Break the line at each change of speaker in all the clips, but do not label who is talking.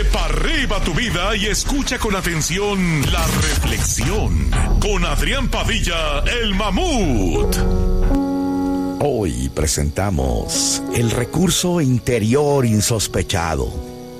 pa' arriba tu vida y escucha con atención la reflexión con Adrián Padilla, el Mamut.
Hoy presentamos el recurso interior insospechado.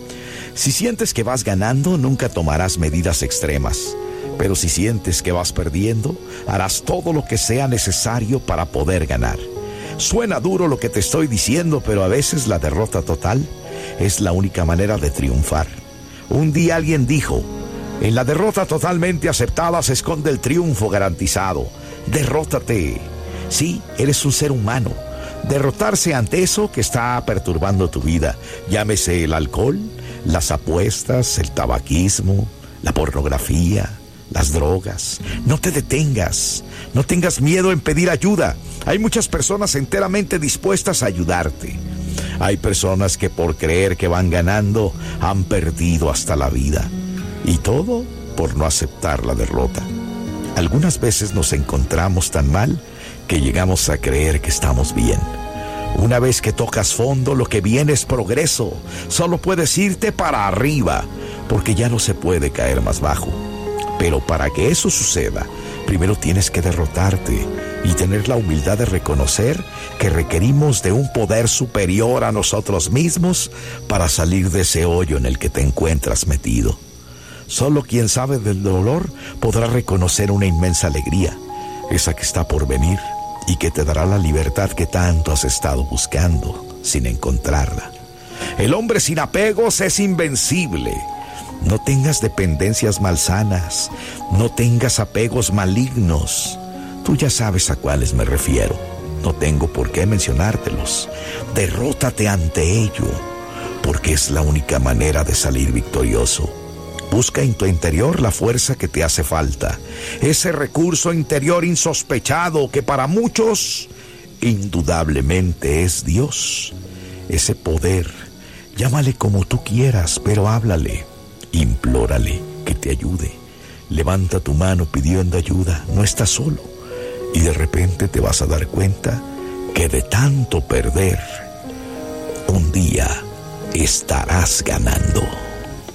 Si sientes que vas ganando, nunca tomarás medidas extremas. Pero si sientes que vas perdiendo, harás todo lo que sea necesario para poder ganar. Suena duro lo que te estoy diciendo, pero a veces la derrota total es la única manera de triunfar. Un día alguien dijo: en la derrota totalmente aceptada se esconde el triunfo garantizado. Derrótate. Sí, eres un ser humano. Derrotarse ante eso que está perturbando tu vida, llámese el alcohol, las apuestas, el tabaquismo, la pornografía, las drogas. No te detengas, no tengas miedo en pedir ayuda. Hay muchas personas enteramente dispuestas a ayudarte. Hay personas que por creer que van ganando han perdido hasta la vida. Y todo por no aceptar la derrota. Algunas veces nos encontramos tan mal que llegamos a creer que estamos bien. Una vez que tocas fondo, lo que viene es progreso. Solo puedes irte para arriba, porque ya no se puede caer más bajo. Pero para que eso suceda, primero tienes que derrotarte y tener la humildad de reconocer que requerimos de un poder superior a nosotros mismos para salir de ese hoyo en el que te encuentras metido. Solo quien sabe del dolor podrá reconocer una inmensa alegría, esa que está por venir y que te dará la libertad que tanto has estado buscando sin encontrarla. El hombre sin apegos es invencible. No tengas dependencias malsanas, no tengas apegos malignos. Tú ya sabes a cuáles me refiero. No tengo por qué mencionártelos. Derrótate ante ello, porque es la única manera de salir victorioso. Busca en tu interior la fuerza que te hace falta, ese recurso interior insospechado que para muchos indudablemente es Dios. Ese poder, llámale como tú quieras, pero háblale, implórale que te ayude. Levanta tu mano pidiendo ayuda, no estás solo. Y de repente te vas a dar cuenta que de tanto perder, un día estarás ganando.